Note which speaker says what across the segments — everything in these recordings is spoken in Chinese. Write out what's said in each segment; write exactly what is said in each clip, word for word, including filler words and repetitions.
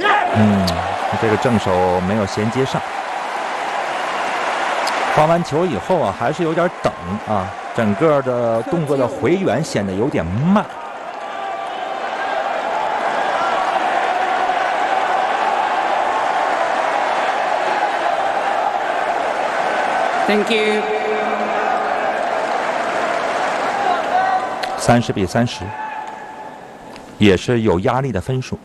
Speaker 1: 嗯，这个正手没有衔接上。发完球以后啊，还是有点等啊，整个的动作的回旋显得有点慢。
Speaker 2: Thank you。
Speaker 1: 三十比三十，也是有压力的分数。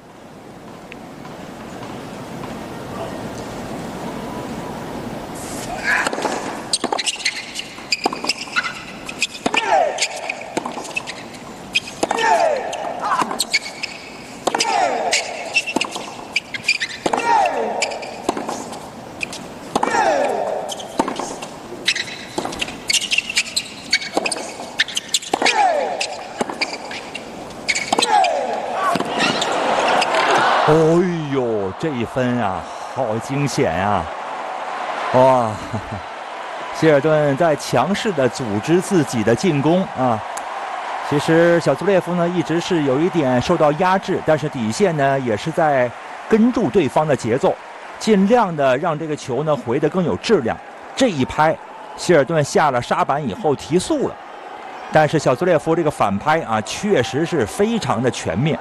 Speaker 1: 哦呦，这一分啊，好惊险啊！哇，希尔顿在强势的组织自己的进攻啊。其实小祖列夫呢一直是有一点受到压制，但是底线呢也是在跟住对方的节奏，尽量的让这个球呢回得更有质量。这一拍，希尔顿下了沙板以后提速了，但是小祖列夫这个反拍啊，确实是非常的全面。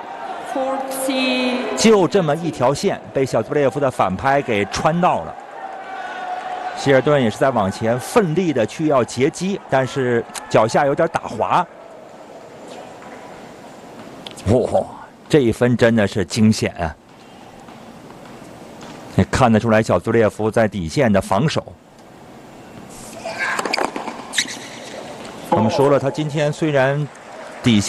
Speaker 1: 就这么一条线被小祖列夫的反拍给穿到了，希尔顿也是在往前奋力的去要截击，但是脚下有点打滑。哇，这一分真的是惊险啊！也看得出来小祖列夫在底线的防守。我们说了，他今天虽然